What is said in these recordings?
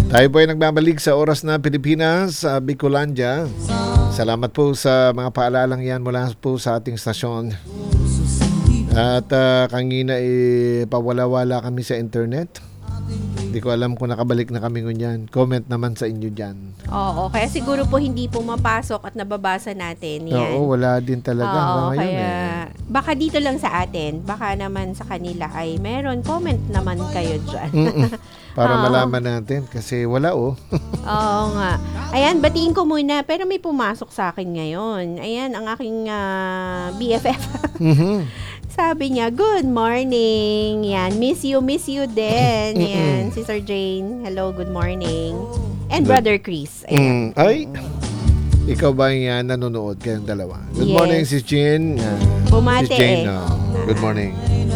Tayo po ay nagbabalik sa oras na Pilipinas sa Bicolandia. Salamat po sa mga paalalang yan mula po sa ating stasyon. At kanina pawala-wala kami sa internet. Hindi ko alam kung nakabalik na kami ngunyan. Comment naman sa inyo dyan. Oo, kaya siguro po hindi pumapasok at nababasa natin. Yan. Oo, wala din talaga hanggang ngayon. Kaya baka dito lang sa atin, baka naman sa kanila ay meron. Comment naman kayo dyan. Para malaman natin kasi wala Oo nga. Ayan, batiin ko muna. Pero may pumasok sa akin ngayon. Ayan, ang aking BFF. Sabi niya, good morning. Yan, miss you din. Yan, Sister Jane. Hello, good morning. And Brother Chris. Ayan. Ay, ikaw ba yung nanonood kayong dalawa? Good Yes. morning, Sis Jean. Bumate Sis Jane, good morning.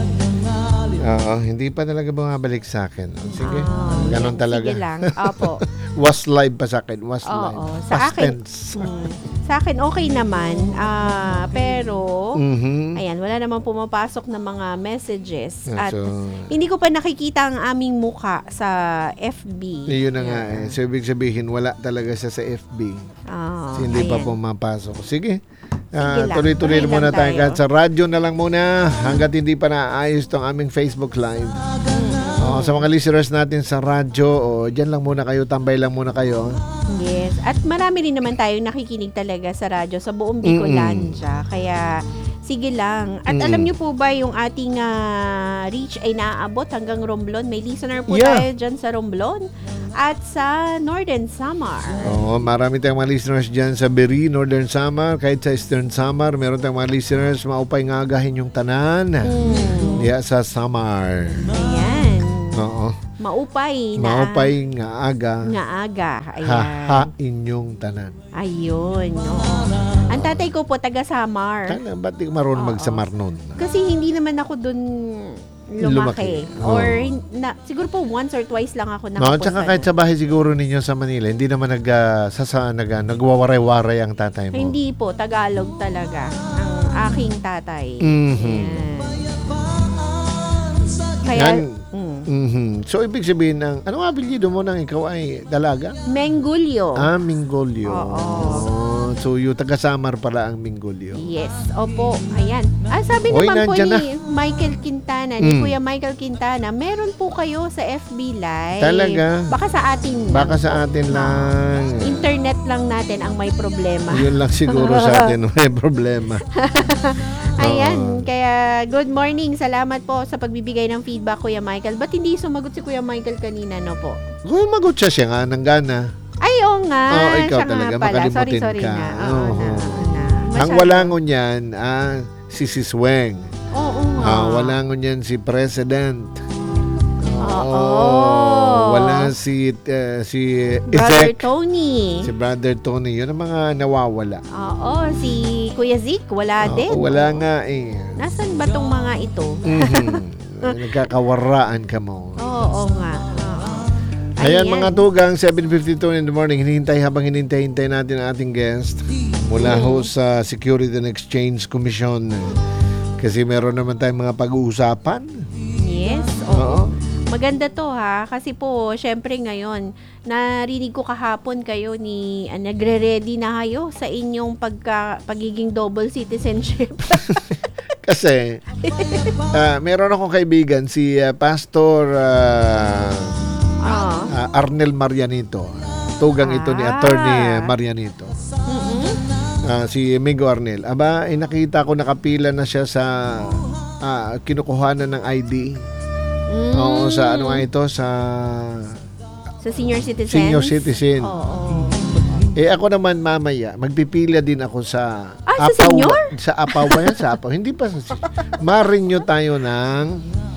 Hindi pa talaga bumabalik sa akin. Sige, ganon talaga. Sige lang, opo. Was live pa sa akin. Was live. Oo, Past sa akin. tense. Sa akin, okay naman. Pero, Mhm. ayan, wala namang pumapasok na mga messages. At So, hindi ko pa nakikita ang aming muka sa FB. yun na nga eh. So, ibig sabihin, wala talaga siya sa FB. Kasi hindi pa ayan. pumapasok. Sige. Sige lang. Tuloy-tuloy Tuloy muna lang tayo. tayo. Kahit sa radyo na lang muna hanggat hindi pa naayos tong aming Facebook Live. Sa mga listeners natin sa radyo, dyan lang muna kayo, tambay lang muna kayo. Yes. At marami rin naman tayong nakikinig talaga sa radyo sa buong Bicolandia. Kaya, sige lang. At alam niyo po ba yung ating reach ay naaabot hanggang Romblon? May listener po tayo dyan sa Romblon at sa Northern Samar. Marami tayong mga listeners dyan sa Beri, Northern Samar, kahit sa Eastern Samar. Meron tayong mga listeners, maupay nga agahin yung tanan. Sa Samar. Ayan. Oo. Maupay nga aga. Ayan. Inyong tanan. Ayun. Oo. Ang tatay ko po, taga Samar. Ba't di marunong magsamar nun? Kasi hindi naman ako dun lumaki. Or, siguro po once or twice lang ako nakapunta. Tsaka kahit sa bahay siguro ninyo sa Manila, hindi naman nagwawaray-waray ang tatay mo. Hindi po, Tagalog talaga ang aking tatay. Ayan. Kaya, So, ibig sabihin ano nga apelyido mo nang ikaw ay dalaga? Mengulyo. Mingolyo. So, yung taga-Samar pala ang Mingolyo. Yes, opo. Ayan. Sabi Oy, naman po nandyan ni Michael Quintana, ni Kuya Michael Quintana, meron po kayo sa FB Live. Talaga? Baka sa atin lang. Baka sa atin lang. Internet lang natin ang may problema. Yun lang siguro sa atin may problema. Ayan, kaya good morning. Salamat po sa pagbibigay ng feedback, Kuya Michael. Ba't hindi sumagot si Kuya Michael kanina, no po? Gumagot siya nga ng gana. Ay, oo nga. Ikaw Siya talaga, nga pala. makalimutin Sorry ka. na. Ang walangon yan, si Sisweng. Oo nga. Walangon yan si President. Oo. Wala si Brother Ezek. Tony. Si Brother Tony. Yun ang mga nawawala. Oo, si Kuya Zik, wala din. Wala nga eh. Nasaan ba tong mga ito? Nagkakawaraan ka mo. Oo nga. Ayan mga tugang, 7:52 in the morning. Habang hinintay natin ang ating guest mula ho sa Security and Exchange Commission. Kasi meron naman tayong mga pag-uusapan. Yes, oo. Maganda to ha, kasi po, syempre ngayon, narinig ko kahapon kayo nagre-ready na kayo sa inyong pagiging double citizenship. Kasi, meron akong kaibigan, si Pastor Arnel Marianito. Tugang ito ni Attorney Marianito. Si Migo Arnel. Nakita ko nakapila na siya sa kinukuhanan ng ID. Oo, sa ano nga ito? Sa senior citizens? Senior citizen. Oo. Ako naman mamaya, magpipila din ako sa sa senior? Sa Apaw ba yan? Sa Apaw. Hindi pa sa ma-renew tayo ng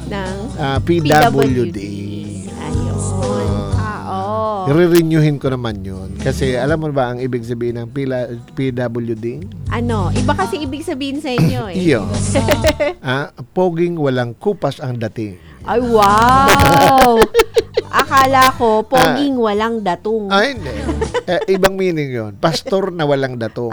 PWD. Ayun. I-renewin ko naman yun. Kasi alam mo ba ang ibig sabihin ng PWD? Ano? Iba kasi ibig sabihin sa inyo eh. Iyo. Poging walang kupas ang dating. Ay, wow! Akala ko, poging walang datong. Hindi. Ibang meaning yun. Pastor na walang datong.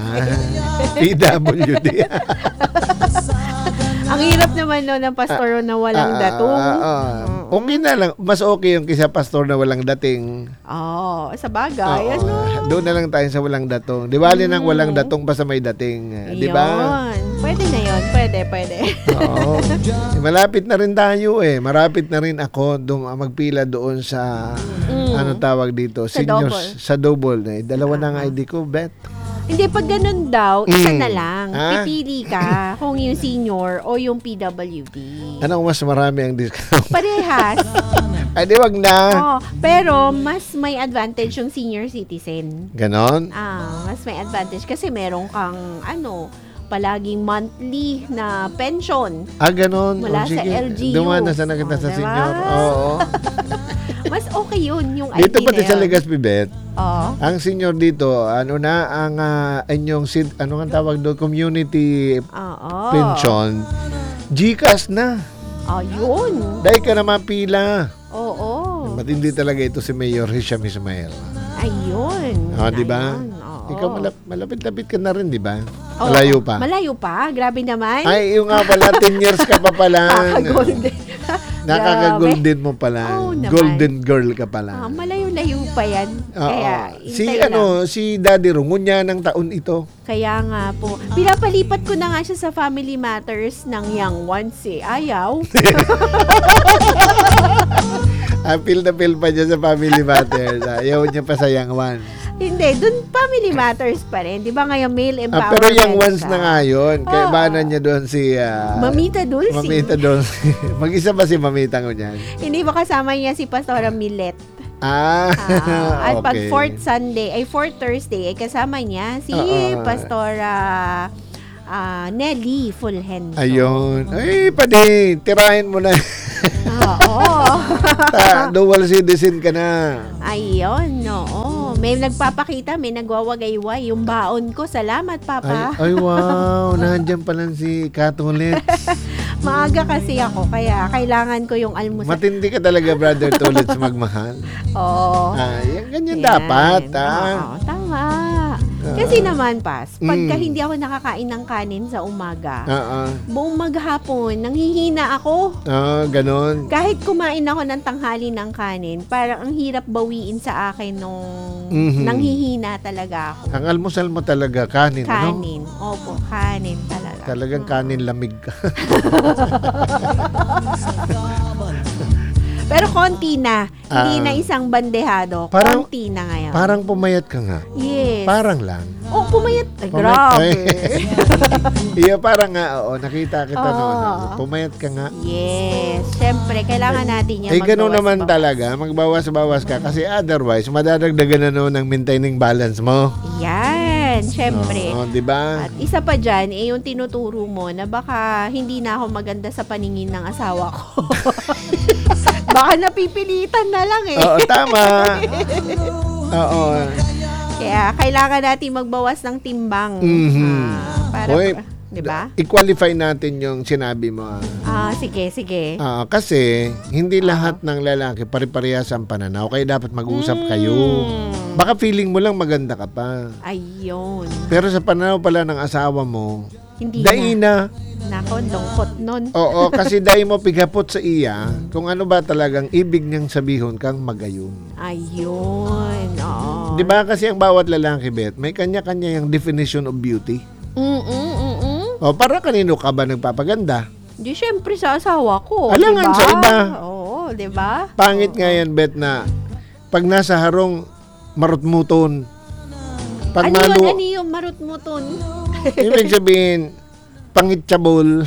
PWD. Ang hirap naman no ng pastor na walang datong. Okay na lang. Mas okay yung kisa pastor na walang dating. Sa bagay. Oo. Doon na lang tayo sa walang datong. Di ba nang walang datong pa sa may dating. Di ba? Yun. Pwede na yun. Pwede. Oo. Malapit na rin tayo eh. Marapit na rin ako magpila doon sa ano tawag dito? Sa Seniors double. sa double. Dalawa na ang ID ko, bet. Hindi, pag ganun daw, isa na lang. Ah? Pipili ka kung yung senior o yung PWD. Anong mas marami ang discount? Parehas. Ay, di wag na. Pero mas may advantage yung senior citizen. Ganon? Mas may advantage kasi meron kang palaging monthly na pension. Ganon. Mula sa LGU. Dumana sa nakita sa Diba? senior. Oo. Mas okay yun, yung ID Dito pati na sa yun. Legazpi, bet. Oo. Ang senior dito, ang inyong ano nga tawag doon, community Oo. pension, GCash na. Yun. Dahil ka naman pila. Oo. Matindi talaga ito si Mayor Hisham Ismail. Ayun. Di ba? Ayun, oo. Ikaw malapit-lapit ka na rin, di ba? Oo. Malayo pa. Malayo pa? Grabe naman. Ay, yung nga pala, 10 years ka pa pala. Golden. Nakaka-golden mo pala. Oo naman. Golden girl ka pala. Malayo-layo pa yan. Kaya, Si hintay lang. si Daddy Rungunya ng taon ito. Kaya nga po. Pinapalipat ko na nga siya sa Family Matters ng Young Ones eh. Ayaw. Feel na feel pa niya sa Family Matters. Ayaw niya pa sa Young Ones. Hindi, dun Family Matters pa rin. Di ba ngayon male empowerment Pero Young Ones siya. na nga yun. Kaya Oo. banan niya doon si... Mamita Dulce. Mamita Dulce. Mag-isa ba si Mamita ko niyan? Hindi ba kasama niya si Pastora Millet? At At pag okay. fourth Thursday, ay kasama niya si Pastora Nelly Fulgencio. Ayun. Ay, pwede. Tirahin mo na. Oo. Dual citizen ka na. Ayun, oo. May nagpapakita, may nagwawagayway. Yung baon ko, salamat, Papa. Ay, wow. Nandiyan pa lang si Katulit. Maaga kasi ako, kaya kailangan ko yung almusal. Matindi ka talaga, Brother Tulits, magmahal. Oo. Ganyan Yan. dapat. Oo, tama. Kasi naman, Pas, pagka Mm. hindi ako nakakain ng kanin sa umaga, Oo. buong maghapon, nanghihina ako. Ganon. Kahit kumain ako ng tanghali ng kanin, parang ang hirap bawiin sa akin nung Mhm. nanghihina talaga ako. Ang almusal mo talaga, kanin. Ano? Kanin. Opo, kanin talaga. Talagang kanin lamig ka. Pero konti na. Hindi na isang bandehado. Parang- Konti na ngayon. Parang pumayat ka nga. Yes. Parang lang. Pumayat. Ay, Pumayat. grabe. Iya, parang nga, nakita kita Oo. noon. Pumayat ka nga. Yes. Siyempre, kailangan natin yan. Gano'n naman magbawas-bawas. talaga. Magbawas-bawas ka. Kasi otherwise, madadagdagan na noon ng maintaining balance mo. Yan. Siyempre. Oo, di ba? At isa pa dyan, yung tinuturo mo na baka hindi na ako maganda sa paningin ng asawa ko. Baka napipilitan na lang eh. Oo, tama. Oo. Kaya kailangan natin magbawas ng timbang. Mhm. Para, Hoy, di ba? I-qualify natin yung sinabi mo. Sige. Kasi hindi lahat ng lalaki pare-parehas ang pananaw. Kaya dapat mag-usap kayo. Baka feeling mo lang maganda ka pa. Ayun. Pero sa pananaw pala ng asawa mo, Hindi daina. Nako, lungkot nun. Oo, kasi dahil mo pigapot sa iya kung ano ba talagang ibig niyang sabihin kang magayon. Ayun. Oo. Di ba kasi ang bawat lalaki, Bet, may kanya-kanya yung definition of beauty. O, para kanino ka ba nagpapaganda? Di syempre sa asawa ko. Alangan diba? sa iba. Oo, di ba? Pangit nga yan, Bet, na pag nasa harong marutmuton. Pag Ano malu, yung marutmuton? ibig sabihin, pangitsabol.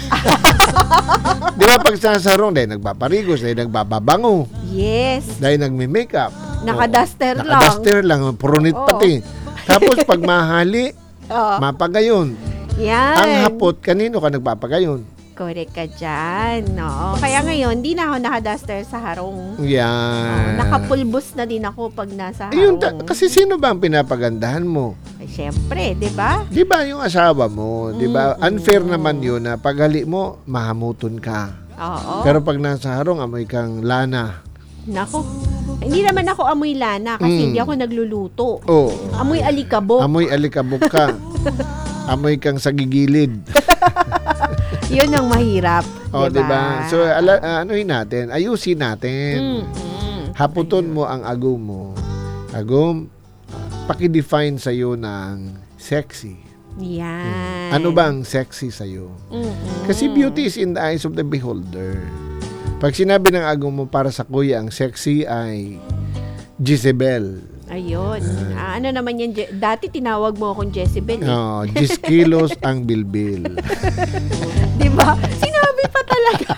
Di ba pag sa harong, dahil nagpaparigos, dahil nagbababango, Yes. dahil nagme-makeup. Nakaduster lang. Nakaduster lang, purunit Oo. pati. Tapos pag mahali, Oo. mapagayon. Yan. Ang hapot, kanino ka nagpapagayon? Correct ka dyan. No? Kaya ngayon, di na ako nakaduster sa harong. Yan. Nakapulbos na din ako pag nasa Ayun, harong. kasi sino ba ang pinapagandahan mo? Ay, syempre, di ba? Di ba yung asawa mo? Di ba? Unfair naman yun na paghali mo, mahamuton ka. Oo. Pero pag nasa harong, amoy kang lana. Nako. Hindi naman ako amoy lana kasi hindi ako nagluluto. Oh, Amoy alikabok. amoy alikabok ka. Amoy kang sagigilid. Yun ang mahirap. O, diba? So, anuhin natin, ayusin natin. Haputon mo ang agum mo. Agum, pakidefine sa'yo ng sexy. Yan. Ano bang sexy sa'yo? Kasi beauty is in the eyes of the beholder. Pag sinabi ng agum mo para sa kuya, ang sexy ay Jezebel. Ayun. Ano naman yan? Dati tinawag mo akong Jezebel. Oh, 10 kilos ang bilbil. Diba? Sinabi pa talaga.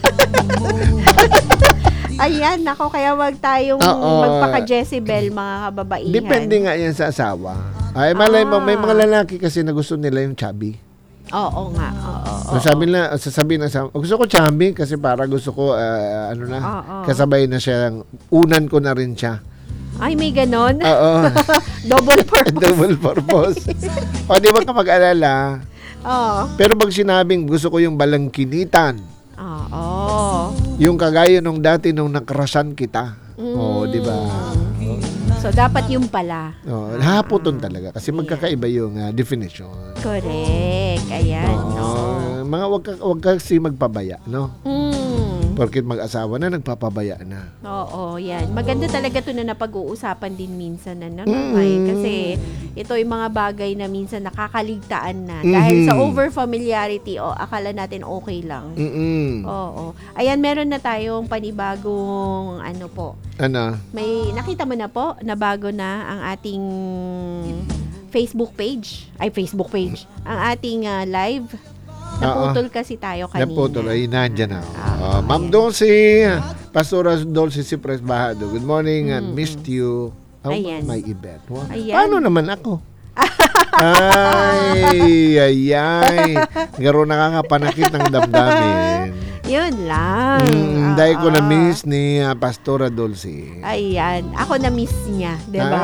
Ayan, nako, kaya wag tayong magpaka-Jezebel, mga kababaihan. Depende nga yan sa asawa. Ay, malay mo, may mga lalaki kasi na gusto nila yung chubby. Oo nga. Sasabihin ng asawa, gusto ko chubby kasi para gusto ko, kasabay na siya. Unan ko na rin siya. Ay, may ganon? Oo. Double purpose. Double purpose. O, di ba ka mag-alala? Oo. Pero pag sinabing gusto ko yung balangkinitan, yung kagaya nung dati nung nakrasan kita. O, di ba? So, dapat yung pala. Haputon talaga kasi magkakaiba yung definition. Correct. Ayan. Mga wag kasi magpabaya, no? Porket mag-asawa na, nagpapabaya na. Oo, yan. Maganda talaga ito na napag-uusapan din minsan na kasi ito yung mga bagay na minsan nakakaligtaan na. Dahil sa over-familiarity, akala natin okay lang. Oo. Ayan, meron na tayong panibagong Ano? May nakita mo na po na bago na ang ating Facebook page. Ang ating live. Naputol kasi tayo kanina. Naputol. Ay, nandyan na. Ma'am Dulce, Pastora Dulce Cipres Bahado. Good morning and missed you. Ayan. My event. Ayan. Paano naman ako? Ay. Garo nakakapanakit ng damdamin. Yun lang. Dahil ko na-miss ni Pastora Dulce. Ayan. Ako na-miss niya. Diba?